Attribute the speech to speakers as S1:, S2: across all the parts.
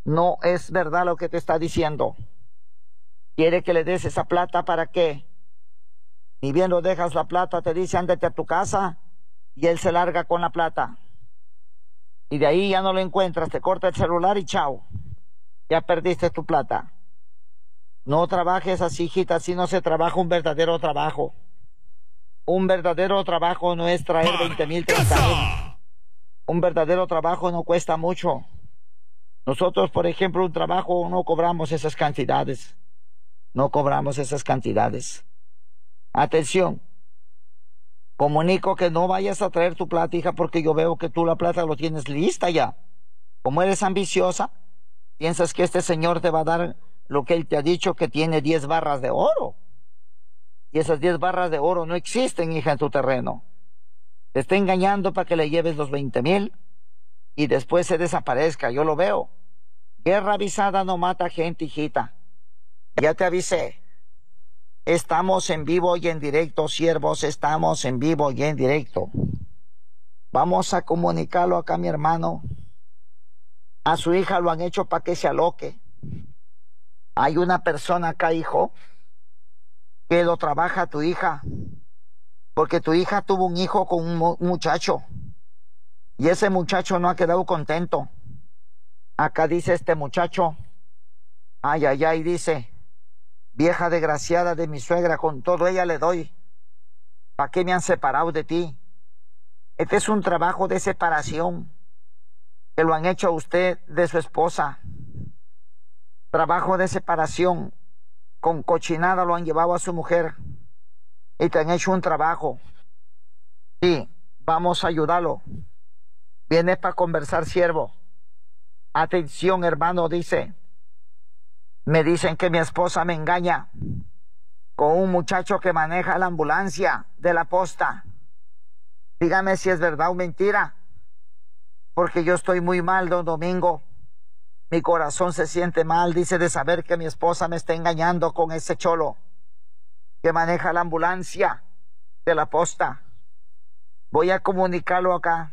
S1: No es verdad lo que te está diciendo. Quiere que le des esa plata, ¿para qué? Ni bien lo dejas la plata, te dice ándate a tu casa y él se larga con la plata. Y de ahí ya no lo encuentras, te corta el celular y chao. Ya perdiste tu plata. No trabajes así, hijita, así no se trabaja un verdadero trabajo. Un verdadero trabajo no es traer 20,000, 30,000. Un verdadero trabajo no cuesta mucho. Nosotros, por ejemplo, un trabajo no cobramos esas cantidades. No cobramos esas cantidades. Atención. Comunico que no vayas a traer tu plata, hija, porque yo veo que tú la plata lo tienes lista ya. Como eres ambiciosa, piensas que este señor te va a dar lo que él te ha dicho, que tiene 10 barras de oro. Y esas 10 barras de oro no existen, hija, en tu terreno. Te está engañando para que le lleves los 20,000 y después se desaparezca. Yo lo veo. Guerra avisada no mata gente, hijita. Ya te avisé. Estamos en vivo y en directo, siervos. Estamos en vivo y en directo. Vamos a comunicarlo acá, mi hermano. A su hija lo han hecho para que se aloque. Hay una persona acá, hijo, que lo trabaja tu hija. Porque tu hija tuvo un hijo con un muchacho. Y ese muchacho no ha quedado contento. Acá dice este muchacho, ay, ay, ay, dice, vieja desgraciada de mi suegra, con todo ella le doy. ¿Para qué me han separado de ti? Este es un trabajo de separación que lo han hecho a usted de su esposa. Trabajo de separación. Con cochinada lo han llevado a su mujer. Y te han hecho un trabajo. Sí, vamos a ayudarlo. Viene para conversar, siervo. Atención, hermano, dice. Me dicen que mi esposa me engaña con un muchacho que maneja la ambulancia de la posta. Dígame si es verdad o mentira. Porque yo estoy muy mal, don Domingo. Mi corazón se siente mal, dice, de saber que mi esposa me está engañando con ese cholo que maneja la ambulancia de la posta. Voy a comunicarlo acá.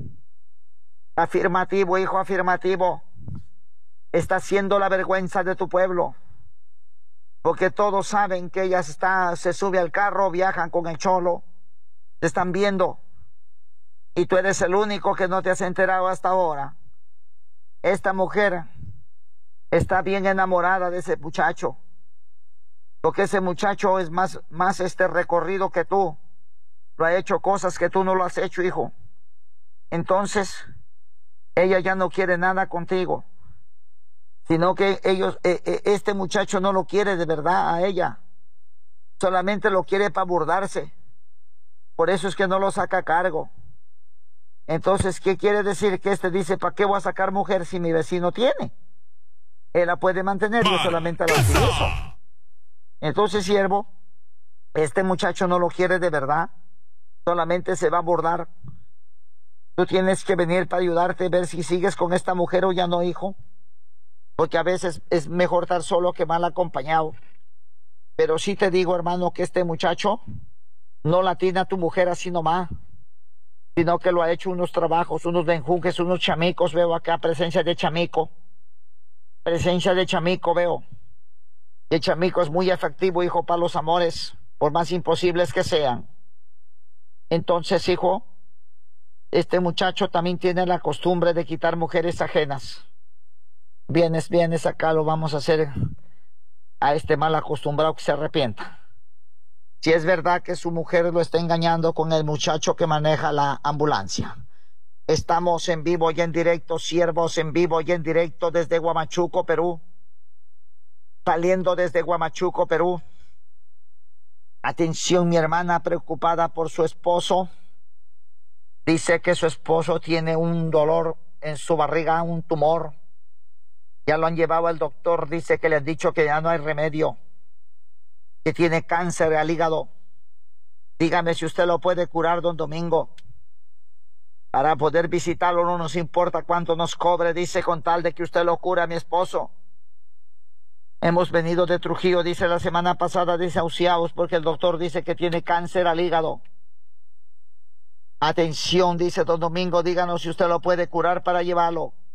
S1: Afirmativo, hijo, afirmativo. Está siendo la vergüenza de tu pueblo. Porque todos saben que ella se sube al carro, viajan con el cholo. Te están viendo. Y tú eres el único que no te has enterado hasta ahora. Esta mujer está bien enamorada de ese muchacho. Porque ese muchacho es más recorrido que tú. Lo ha hecho cosas que tú no lo has hecho, hijo. Entonces, ella ya no quiere nada contigo. Sino que este muchacho no lo quiere de verdad a ella. Solamente lo quiere para burlarse. Por eso es que no lo saca a cargo. Entonces, ¿qué quiere decir? Que este dice, ¿para qué voy a sacar mujer si mi vecino tiene? Él la puede mantener, yo solamente la utilizo. Entonces, siervo, este muchacho no lo quiere de verdad. Solamente se va a burlar. Tú tienes que venir para ayudarte, ver si sigues con esta mujer o ya no, hijo. Porque a veces es mejor estar solo que mal acompañado. Pero sí te digo, hermano, que este muchacho no la tiene a tu mujer así nomás, sino que lo ha hecho unos trabajos, unos benjunjes, unos chamicos. Veo acá presencia de chamico. Presencia de chamico veo. El chamico es muy efectivo, hijo, para los amores, por más imposibles que sean. Entonces, hijo, este muchacho también tiene la costumbre de quitar mujeres ajenas. Vienes acá, lo vamos a hacer a este mal acostumbrado que se arrepienta. Si es verdad que su mujer lo está engañando con el muchacho que maneja la ambulancia. Estamos en vivo y en directo, siervos, en vivo y en directo desde Huamachuco, Perú. Saliendo desde Huamachuco, Perú. Atención, mi hermana preocupada por su esposo. Dice que su esposo tiene un dolor en su barriga, un tumor. Ya lo han llevado al doctor, dice que le han dicho que ya no hay remedio, que tiene cáncer al hígado. Dígame si usted lo puede curar, don Domingo. Para poder visitarlo no nos importa cuánto nos cobre, dice, con tal de que usted lo cura a mi esposo. Hemos venido de Trujillo, dice, la semana pasada, dice, Ausiaos, porque el doctor dice que tiene cáncer al hígado. Atención, dice don Domingo, díganos si usted lo puede curar para llevarlo.